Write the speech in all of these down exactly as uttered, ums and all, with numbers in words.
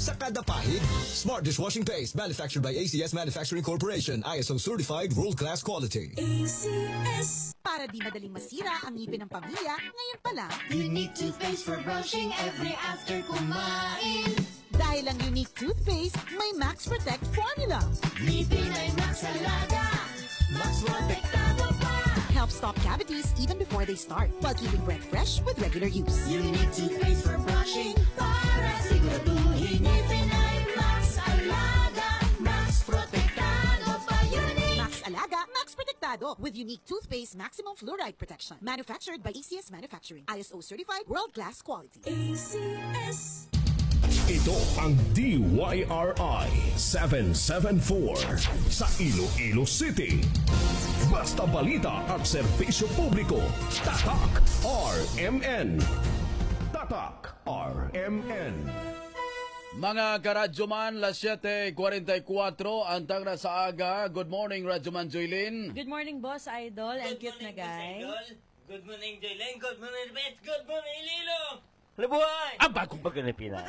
sa kada pahid. Smart dishwashing paste manufactured by A C S Manufacturing Corporation. I S O certified world-class quality. A C S. Para di madaling masira ang ngipin ng pamilya, ngayon pa lang, Unique toothpaste for brushing every after kumain. dahil ang Unique toothpaste may Max Protect formula. Ngipin ay Max Alaga, Max Protektado pa. Helps stop cavities even before they start, while keeping breath fresh with regular use. Unique toothpaste for brushing para siguraduhin ngipin ay Max Alaga, Max Protektado pa. Unique Max Alaga, Max Protectado with Unique toothpaste maximum fluoride protection. Manufactured by A C S Manufacturing. I S O certified world-class quality. A C S. Ito ang D Y R I seven seven four sa Iloilo City. Basta balita at serbisyo publiko. Tatak R M N. Tatak R M N. Mga karadyoman, las siyete kuwarenta-kuwatro, ang tagna sa aga. Good morning, Radyoman Joylin. Good morning, Boss Idol, and cute na guy. Good morning, Joylin. Good morning, Beth. Good morning, Lilo. Labuhay! Ang bagong bago na pina.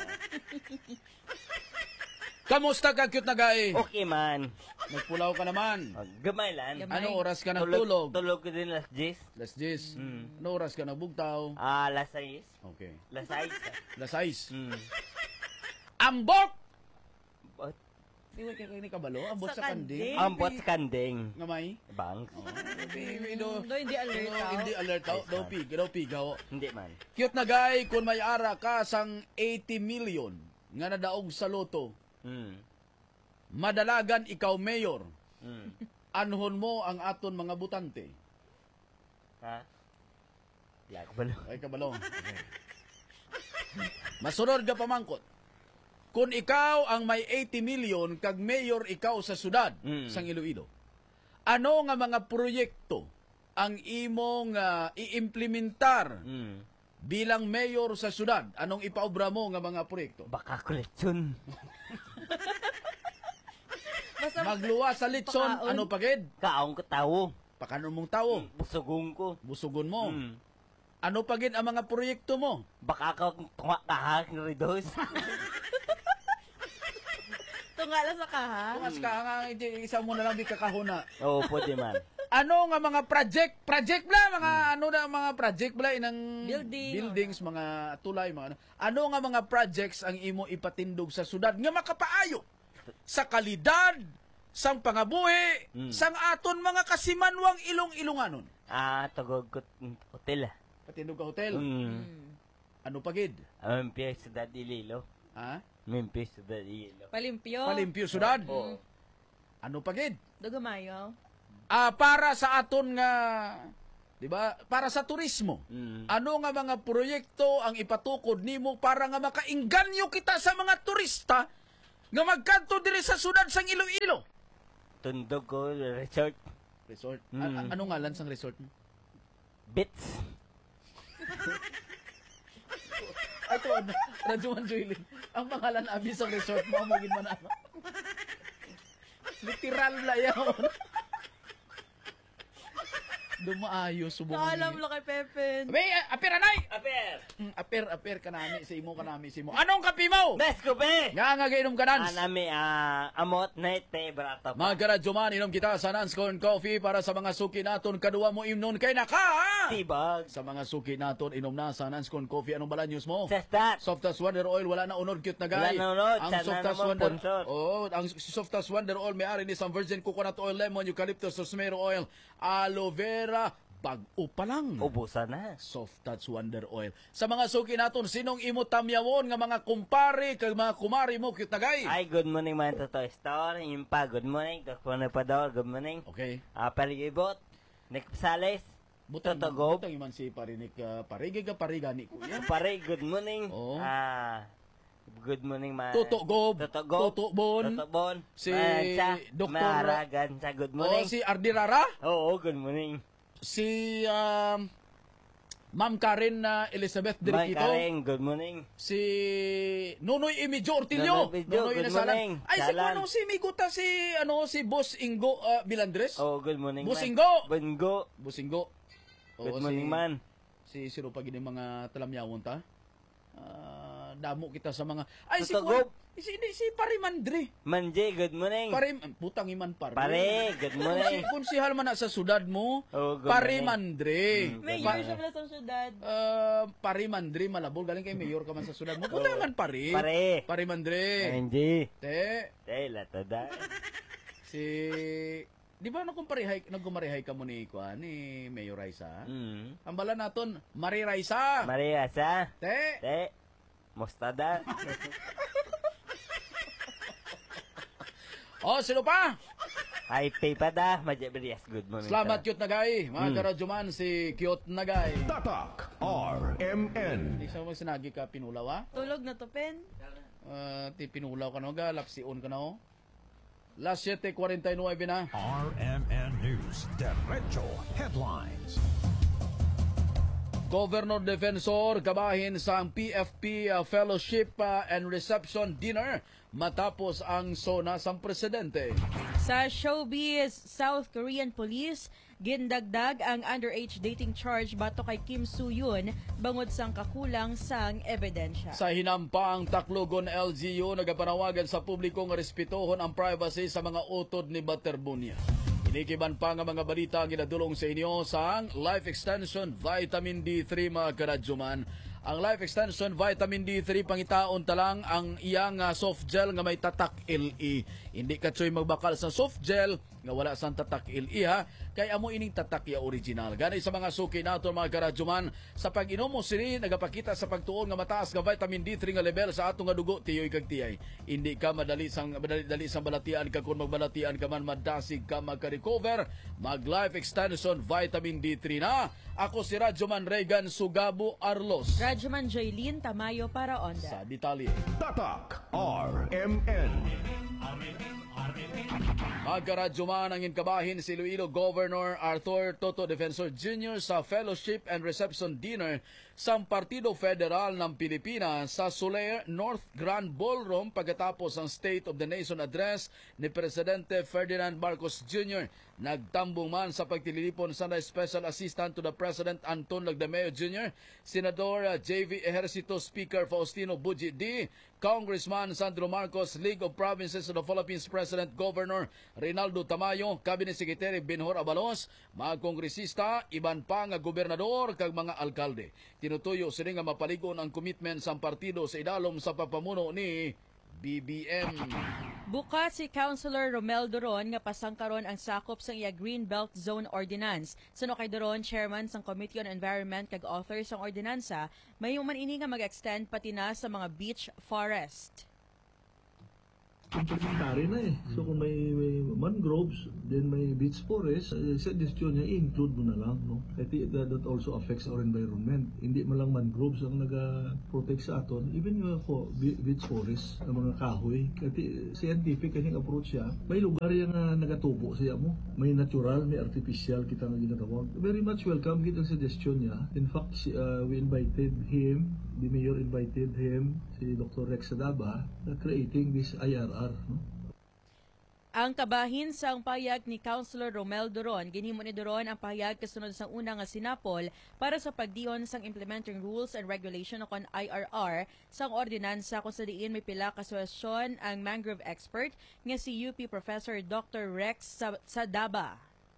Kamusta ka, cute na guy? Okay man. Nagpulaw ka naman. Oh, gamay lang. Gamay. Ano oras ka nagtulog? Tulog ko din las diyes. Las diyes. Mm. Ano oras ka nagbugtaw? Ah, las sais. Okay. Las sais. Las sais. Hmm. Ambok! What? Di ba kayo ni kabalo? Ambot Sa sa kanding? kanding. Ambot kanding. Ngamay? Bang. Oh, baby, do. Do, hindi alert do, ako. Hindi alert daw. Daw pig. Daw pig. ho. Hindi man. Cute na guy, kung may ara ka sang eighty million nga nadaog sa loto, Hmm. madalagan ikaw mayor, Hmm. anhon mo ang aton mga butante. Ha? Di ako balo. Ay kabalo. Okay. Masunod ka pamangkot. Kung ikaw ang may eighty million kag mayor ikaw sa syudad Mm. sang Iloilo, ano nga mga proyekto ang imong uh, iimplementar Hmm. bilang mayor sa syudad? Anong ipaobra mo nga mga proyekto? Baka koletsyon. Basta Magluwa sa litson, Pakaon. ano pagid? Kaong ko tawo. Pakanon mong tao, Busugong ko. busugon mo. Hmm. Ano pagid ang mga proyekto mo? Baka ka tunga kahak ng ridos. tunga lang sa kaha. Mas ka nga, hindi- isa mo na lang di kakahuna. Oo, pwede man. Ano nga mga project, project bla, mga ano na mga project bla, inang Building. buildings, mga tulay, mga ano. Ano nga mga projects ang imo ipatindog sa syudad nga makapaayo sa kalidad, sang pangabuhi, Mm. sang aton mga kasimanwang ilong-ilonganon. Ah, tagog ko hotel ah. Patindog ka hotel. Hmm. Ano pagid? Memphis, Ciudad Iloilo. Ha? Memphis, Ciudad Iloilo. Palimpyo. Palimpyo syudad. Oo. Ano pagid? Dugumayo. Ah, para sa aton nga, di ba? Para sa turismo. Mm. Ano nga mga proyekto ang ipatukod nimo para nga makainganyo kita sa mga turista nga magkanto diri sa syudad sang Iloilo? Tundog ko, resort. Resort. Mm. A- a- ano ngalan sang resort? Bits. Ato, ano, Radyoman Joylin. Ang pangalan abi sang resort mo, magin man ano. Literal la yaw. Dumaayo, subong. Kaalam lo kay Pepen. May, aper anay! Aber! Mm, Aper, aper kanami sa imo, kanami sa imo. Anong kapi mo? Best ko be! Nga nga gainom ka nans. Anami, ah, amot night te brata pa. Mga karadyoman, inom kita sa Nans Corn Coffee para sa mga suki naton. Kaduwa mo imnon kay naka! Tibag. Sa mga suki naton, inom na sa Nans Corn Coffee. Anong bala news mo? Sestat. Softas Wonder Oil, wala na unod, cute na guy. Wala na unod, Ang sana Softas naman Wonder, sponsor. oh, ang Softas Wonder Oil may ari ni sa virgin coconut oil, lemon, eucalyptus, rosemary oil, aloe vera, bag-o pa lang. Ubusan na. Soft Touch Wonder Oil. Sa mga suki naton, sinong imo tamyawon nga mga kumpare kag mga kumari mo, cute na guy? Ay, good morning man to Toy Store. Yung pa, good morning. Dokpo na pa daw, good morning. Okay. Ah, Paligibot. Nick Sales. Butang, Totogob. butang iman si parinik, uh, parigay ka parigani ko. Yeah. Pare, good morning. Oo. Ah, good morning man. Tutok Gob, Tutok Gob. Tutok Bon, Tutok Bon. si Mansa, Doktor Maragan sa good o morning. si Ardirara, Oo, good morning. si um, Ma'am Karen na Elizabeth Mike Dirito, Kareng, good morning. si Nunoy Emilio Ortilio, Nunoy Emilio, good Nasalan. morning. Ay, si Salan. ano, si Miguta, si, ano, si Boss Ingo uh, Bilandres. Oh, good morning Boss man. Ingo. Bungo. Boss Ingo. Oo, Good morning si, man. Si sino pa gini mga talamyawon ta? Ah, damo kita sa mga... Ay, si Tutugog. Juan, si, si, si Parimandre. Manje, good morning. Parim, putang iman pare. Pare, good morning. Si konsihal man na sa sudad mo, Oh, good Parimandre. morning. May Pa- year siya pala sa syudad. Uh, Parimandre, malabol. Galing kay mayor ka man sa sudad mo. Puta man pare. Pare. Parimandre. Manje. Te, Tay, latada. si... Di ba nagkumparihay, nagkumarihay ka mo ni, Kuan, ni Mayor Raisa? Mm. Ang bala naton, Mari Raisa. Maria, sa? Te, Tay, mostada. oh, sino pa? Ay, pay pa da. Madya Berias, good morning. Salamat, cute na guy. Mga Hmm. karadyoman, si cute na guy. Tatak R M N. Di sa mo sinagi ka pinulaw, ha? Tulog na to, Pen. Uh, ti pinulaw ka na, ga, lapsion ka na, oh. Las seven forty-nine na. R M N News, Derecho Headlines. Governor Defensor kabahin sa ang P F P uh, Fellowship uh, and Reception Dinner matapos ang sona sang presidente. Sa showbiz, South Korean police gindagdag ang underage dating charge bato kay Kim Soo-yoon bangod sang kakulang sang ebidensya. Sa hinampang Tacloban L G U, nagapanawagan sa publiko nga respetohon ang privacy sa mga utod ni Baterbunya. Inikiban pa nga mga balita ang ginadulong sa inyo sa Life Extension Vitamin D three, mga karadyoman. Ang Life Extension Vitamin D three pangitaon talang ang iyang uh, soft gel nga may tatak L E. Hindi ka tsoy magbakal sa soft gel nga wala sang tatak L E, ha, kay amo ining tatak ya original. Gani sa mga suki nato, mga karadyoman, sa pag-inom mo sini nagapakita sa pagtuon nga mataas nga vitamin D three nga level sa atong nga dugo, tiyoy kag tiyay. Hindi ka madali sang madali dali sang balatian ka, kung magbalatian ka man madasig ka magka-recover. Mag Life Extension Vitamin D three na. Ako si Radyoman Regan Sugabo Arlos. Radyoman Jaylin Tamayo para Onda. Sa detalye. Tatak R M N. Magkaradyoman ang inkabahin si Iloilo Governor Arthur Toto Defensor Junior sa Fellowship and Reception Dinner sa Partido Federal ng Pilipinas sa Soler North Grand Ballroom pagkatapos ang State of the Nation Address ni Presidente Ferdinand Marcos Junior Nagtambong man sa pagtililipon sa Special Assistant to the President Anton Lagdameo Junior, Senador J V Ejercito Speaker Faustino Buji D, Congressman Sandro Marcos, League of Provinces of the Philippines President Governor Reynaldo Tamayo, Cabinet Secretary Benhur Abalos, mga kongresista, iban pa nga gobernador kag mga alkalde. Tinutuyo sila nga mapaligon ang commitment sa partido sa idalom sa papamuno ni B B M. Bukas si Councilor Romel Doron nga pasangkaron ang sakop sa iya Green Belt Zone Ordinance. Suno kay Doron, chairman sang Committee on Environment kag author sang ordinansa, may man ini nga mag-extend pati na sa mga beach forest. Komplementary na eh. So kung may, may mangroves, then may beach forest, uh, suggestion niya, i-include mo na lang. No? I think that, that also affects our environment. Hindi mo lang mangroves ang nag-protect sa aton. Even yung uh, beach forest, ang mga kahoy. Kasi scientific kanyang approach siya. May lugar yung uh, nagatubo siya mo. May natural, may artificial kita nga ginatawag. Very much welcome kitang suggestion niya. In fact, uh, we invited him, the mayor invited him, si Doctor Rex Sadaba, uh, creating this I R R. No? Ang kabahin sang payag ni Councilor Romel Doron, ginhimo ni Doron ang payag kasunod sang una nga sinapol para sa pagdiyon sang implementing rules and regulation kon I R R sang ordinansa kung sa diin may pila ka suwesyon ang mangrove expert nga si U P Professor Doctor Rex Sadaba.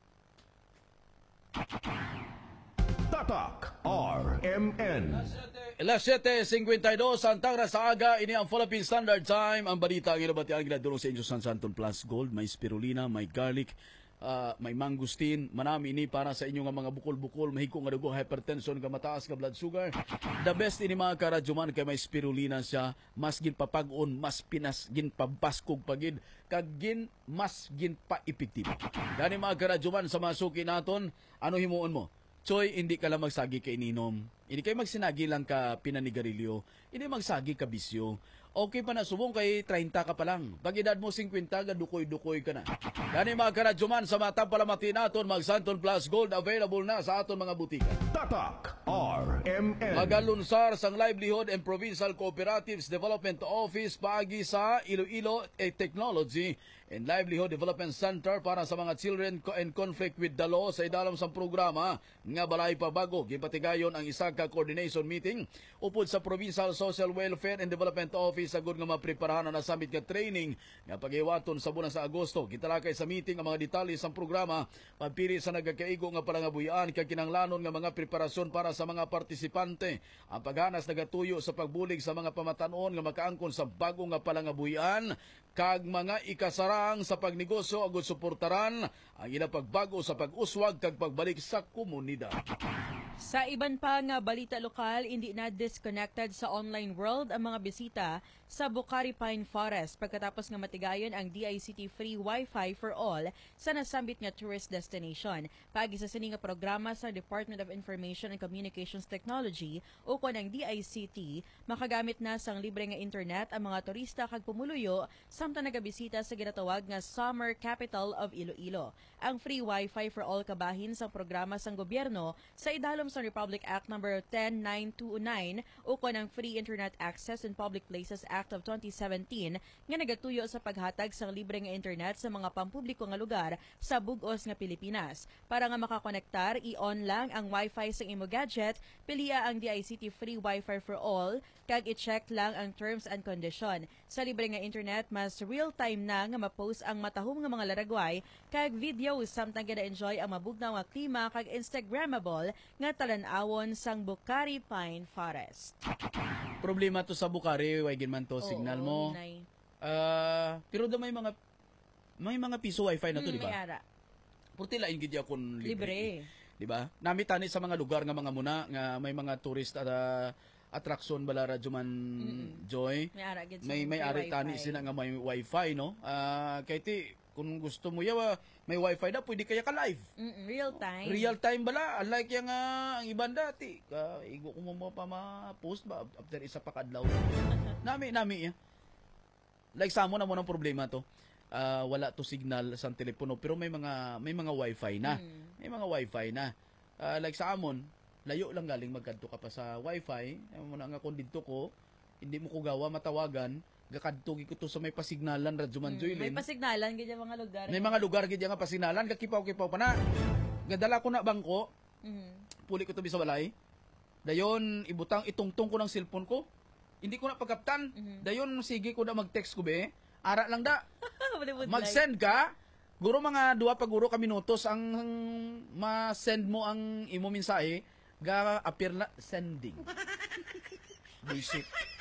Tatak R M N. Alas seven fifty-two, Santang sa aga, ini ang Philippine Standard Time. Ang balita ang inabatian ginadulong sa inyo San Santon Plus Gold. May spirulina, may garlic, uh, may mangustin. Manami ini para sa inyo nga mga bukol-bukol, mahiko nga dugo, hypertension, ka mataas ka blood sugar. The best ini mga karadyoman kay may spirulina siya. Mas gin papag-on, mas pinas gin pabaskog pagid, kag gin mas gin pa-epektibo. Gani mga karadyoman sa masuki naton, ano himuon mo? Choy, hindi ka lang magsagi ka ininom. Hindi kayo magsinagi lang ka pinanigarilyo. Hindi magsagi ka bisyo. Okay pa na, subong kay thirty ka pa lang. Pag edad mo fifty, gadukoy-dukoy ka na. Gani mga karadyoman, sa matang palamati naton, mag Santon Plus Gold available na sa aton mga butika. Tatak R M N. Magalunsar sang Livelihood and Provincial Cooperatives Development Office paagi sa Iloilo Technology and Livelihood Development Center para sa mga children co- in conflict with the law sa idalom sa programa nga balay pabago. Gipatigayon ang isa ka coordination meeting upod sa Provincial Social Welfare and Development Office agud nga mapreparahan na summit nga training nga paghiwaton sa bulan sa Agosto. Gitalakay sa meeting ang mga detalye sa programa pagpili sa nagakaigo nga palangabuyan kag kinahanglanon nga mga preparasyon para sa mga partisipante. Ang paghanas nagatuyo sa pagbulig sa mga pamatanon nga makaangkon sa bago nga palangabuyan kag mga ikasarang sa pagnegosyo agud suportaran ang ila pagbago sa pag-uswag kag pagbalik sa komunidad. Sa iban pa nga balita lokal, hindi na disconnected sa online world ang mga bisita sa Bucari Pine Forest pagkatapos nga matigayon ang D I C T free Wi-Fi for all sa nasambit nga tourist destination. Pagi sa sini nga programa sa Department of Information and Communications Technology o kon ang D I C T, makagamit na sang libre nga internet ang mga turista kag pumuluyo samtang nagabisita sa ginatawag nga Summer Capital of Iloilo. Ang free Wi-Fi for all kabahin sang programa sang gobyerno sa idalom sa Republic Act number ten nine two nine o kon ang Free Internet Access in Public Places Act of twenty seventeen nga nagatuyo sa paghatag sang libre nga internet sa mga pampubliko nga lugar sa bug-os nga Pilipinas. Para nga makakonektar, i-on lang ang Wi-Fi sa imo gadget, pilia ang D I C T free Wi-Fi for all, kag i-check lang ang terms and condition. Sa libre nga internet, mas real-time na nga ma-post ang matahom nga mga laragway kag videos samtang gada-enjoy ang mabugnaw nga klima kag Instagrammable nga talan-awon sang Bucari Pine Forest. Problema to sa Bucari, way gin man to signal mo. Inay. Ah, pero da may mga may mga piso wifi na to, Hmm, di ba? may ara. Purti lain gid kun libre. Libre. Di ba? Nami tani sa mga lugar nga mga muna nga may mga tourist at uh, attraction bala radyo man Joy. May ara gid sa May may free ari Wi-Fi. tani sila nga may wifi, no? Ah, kay ti kung gusto mo yawa may wifi na pwede kaya ka live. Mm, real time. Real time bala, unlike yung uh, ang ibang dati. Ka, igo ko mo pa ma-post ba after isa pa kadlaw. nami, nami. Yeah. Like sa mo na mo ng problema to. Uh, wala to signal sa telepono pero may mga may mga wifi na. Mm. May mga wifi na. Uh, like sa amon, layo lang galing magkadto ka pa sa wifi. Amo na nga kun didto ko, hindi mo ko gawa matawagan. Gakadto ko to sa may pasignalan radyo man Mm, Joylin. may pasignalan gid yung mga lugar. May mga lugar gid nga pasignalan gakipaw-kipaw pa na. Gadala ko na bangko. Mhm. Puli ko to sa balay. Dayon ibutang itungtong ko ng cellphone ko. Hindi ko na pagkaptan. Mhm. Dayon sige ko na mag-text ko be. Ara lang da. Bollywood Mag-send ka. Guro mga duwa pa guro ka minutos ang ma-send mo ang imo mensahe ga appear na sending. Basic.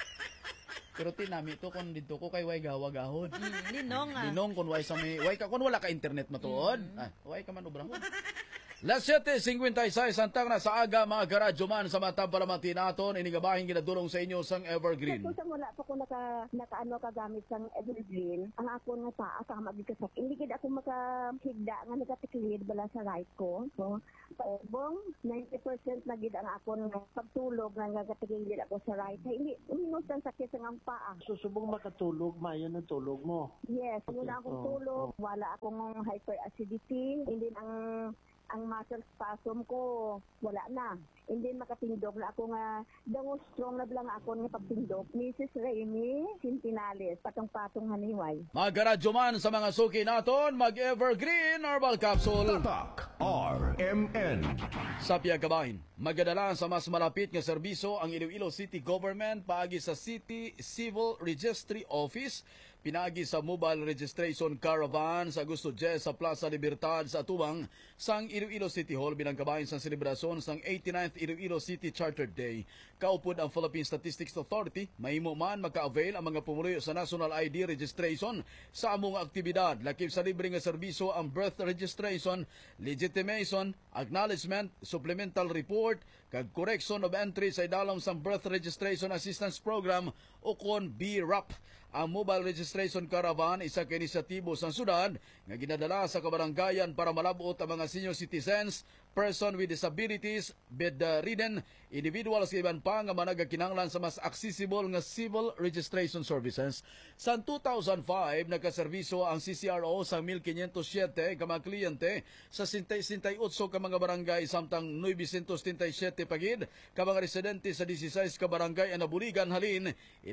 Pero tinami to kung dito ko kay way gawagahon. Mm, linong ah. Linong kung way sa may way ka kun wala ka internet matuod. Mm. Ah, way ka man ubrahon. Las siyete fifty-six antang na sa aga mga karadyo man sa matang palamati naton inigabahin ginadulong sa inyo sang Evergreen. Kasi sa mula pa ko naka, nakaano kagamit sang Evergreen, ang ako nga taas ang magigasak. Hindi gid ako makahigda nga nagatiklid bala sa right ko. So, paubong ninety percent na gid ang ako nga pagtulog nga nagatiklid ako sa right. Ay, hindi uminos ang sakit sa ang paa. Susubong makatulog, mayo ng tulog mo. Yes, wala akong Oh, tulog, oh. wala akong hyperacidity, hindi ang ang muscle spasm ko wala na. Hindi makatindog na ako nga dango strong na lang ako nga pagtindog. Missus Raimi Sintinales, patong-patong haniway. Mga karadyo man sa mga suki naton mag-Evergreen Herbal Capsule. Tatak R M N. Sa piyag kabahin, magadala sa mas malapit nga serbisyo ang Iloilo City Government paagi sa City Civil Registry Office, pinagi sa mobile registration caravan sa Agosto ten sa Plaza Libertad sa Atubang sang Iloilo City Hall bilang kabahin sa selebrasyon sang eighty-ninth Iloilo City Charter Day. Kaupod ang Philippine Statistics Authority, mahimo man maka-avail ang mga pumuluyo sa National I D registration sa among aktibidad. Lakip sa libre nga serbisyo ang birth registration, legitimation, acknowledgement, supplemental report, kag correction of entry sa idalom sang Birth Registration Assistance Program o kon B R A P. Ang mobile registration caravan isa ka inisyatibo sa syudad nga ginadala sa kabaranggayan para malabot ang mga senior citizens, person with disabilities, bedridden, individuals sa iban pa nga managakinanglan sa mas accessible nga civil registration services. Sa two thousand five nagkaservisyo ang C C R O sa one thousand five hundred seven ka mga kliyente sa sixty-eight ka mga barangay samtang nine hundred seventy-seven pagid ka mga residente sa sixteen ka barangay ang nabuligan halin.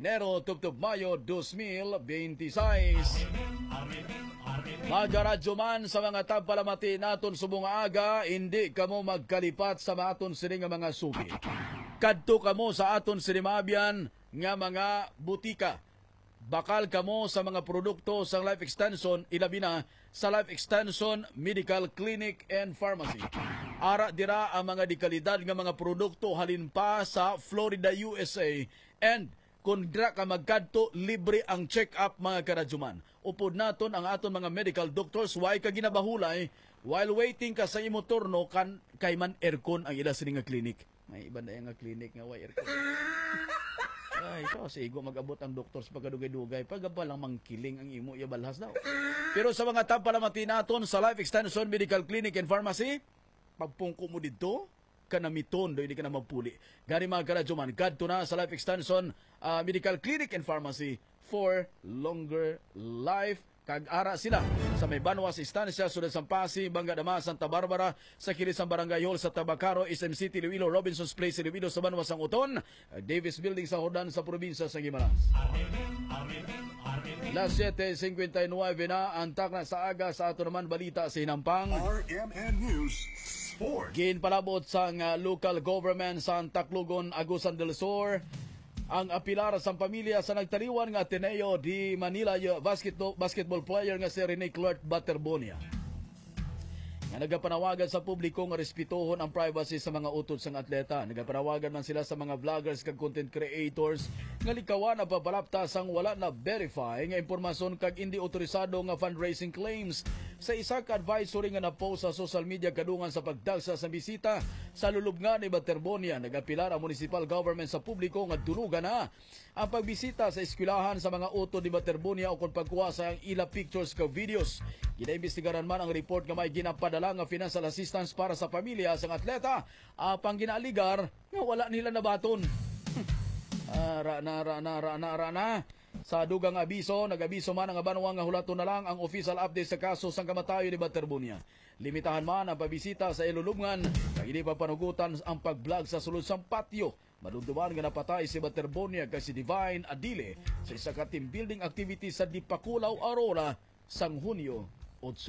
Enero tubtub Mayo two thousand twenty-six. Magaradyo man sa mga tabpalamati naton subong aga, hindi kamo magkalipat sa aton sini nga mga suki. Kadto kamo sa aton sinimabyan nga mga butika. Bakal kamo sa mga produkto sa Life Extension, ilabi na sa Life Extension Medical Clinic and Pharmacy. Ara dira ang mga dekalidad nga mga produkto halin pa sa Florida, U S A, and kung dira ka magkadto, libre ang check-up mga karadyoman. Upod naton ang aton mga medical doctors, why ka ginabahulay, while waiting ka sa imo turno, kan, kay man aircon ang ila sini nga clinic. May iba na nga clinic nga, why aircon? Ay, ito, sigo mag-abot ang doktor sa pagkadugay-dugay. Pagaba lang mangkiling ang imo, iyabalhas daw. Pero sa mga tampalamati naton sa Life Extension Medical Clinic and Pharmacy, pagpungko mo dito, kanamiton do hindi ka na magpuli. Gani mga karadyoman, kadto na sa Life Extension uh, Medical Clinic and Pharmacy for longer life. Kag-ara sila sa may Banwas Istansya, Sunod Sampasi, Bangga Dama, Santa Barbara, sa Kilisang Barangay Hall sa Tabacaro, S M City, Iloilo, Robinson's Place, Iloilo sa Banwas ang Uton, Davis Building sa Hordan sa probinsya sa Guimaras. Las seven fifty-nine na ang takna sa aga sa ato naman balita sa Hinampang. R M N News Sport. Ginpalabot sa uh, local government sa Tacloban, Agusan del Sur, ang apilar sa pamilya sa nagtaliwan nga Ateneo di Manila basketball, basketball player nga si Rene Clark Baterbonia. Nga nagapanawagan sa publiko nga respetuhon ang privacy sa mga utod sang atleta. Nagapanawagan man sila sa mga vloggers kag content creators nga likawan ang papalapta sang wala na verify nga impormasyon kag hindi otorisado nga fundraising claims sa isa ka advisory nga na-post sa social media kadungan sa pagdagsa sa bisita sa lulubngan ni Baterbonia. Nagapilar ang municipal government sa publiko nga dulugan na ang pagbisita sa eskwelahan sa mga utod ni Baterbonia o kung pagkuha sa ila pictures ka videos. Ginaimbestigaran man ang report nga may ginapadala nga financial assistance para sa pamilya sang atleta. Apang ginaaligar nga wala nila nabaton. Ara na ra na ra na ra na. Sa dugang abiso, nag-abiso man ang abanwang nga hulaton na lang ang official update sa kaso sang kamatayo ni Baterbonia. Limitahan man ang pabisita sa ilulubngan, kag hindi pa panugutan ang pag-vlog sa sulod sang patio. Madumduman nga napatay si Baterbonia kay si Divine Adile sa isa ka team building activity sa Dipakulaw, Aurora sang Hunyo eight.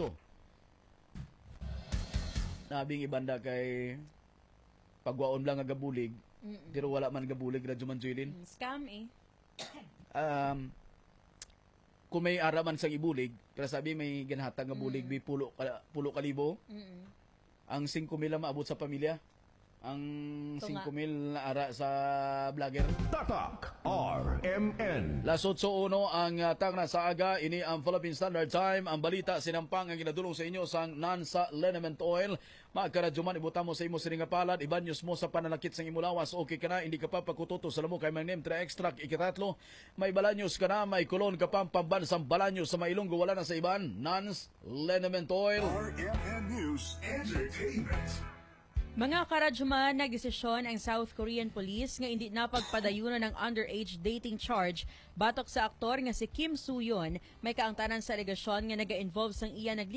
Nabing ibanda kay pagwaon lang nga gabulig, Mm-mm. pero wala man gabulig na Juman Juilin. Scam eh. Um, kung may araman sang ibulig, pero sabi may ginhatag nga bulig, may pulo, pulo kalibo, Mm-mm. ang five mil na maabot sa pamilya. Ang Ito five nga. mil na ara sa vlogger. Tatak R M N. Las eight oh one ang uh, tagna sa aga, ini ang Philippine Standard Time. Ang balita sinampang ang ginadulong sa inyo sang Nansa Liniment Oil. Magkaradyoman, ibutan mo sa imo sininga palad, ibanyos mo sa pananakit sang imulawas. Okay ka na, hindi ka pa pagkututo sa lamo kay Magnem Tre Extract ikitatlo. May balanyos ka na, may kulon ka pang pambansang balanyos sa mailunggo, wala na sa iban. Nans Liniment Oil. R M N News Entertainment. Mga karadyoman, nagdesisyon ang South Korean police nga hindi na pagpadayunan ng underage dating charge batok sa aktor nga si Kim Soo-yeon. May kaangtanan sa alegasyon nga naga-involve sang iya nag